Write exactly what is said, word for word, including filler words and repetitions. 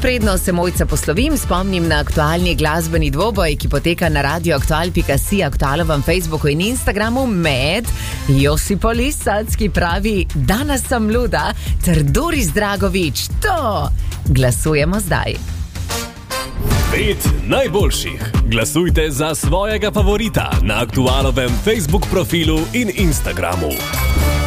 predno se Mojca poslovim, spomnim na aktualni glasbeni dvoboj, ki poteka na radioaktual pika si, aktualovem Facebooku in Instagramu med Josipo Lisac, ki pravi Danas sem luda, ter Doris Dragovič. To glasujemo zdaj. Pet najboljših. Glasujte za svojega favorita na aktualovem Facebook profilu in Instagramu.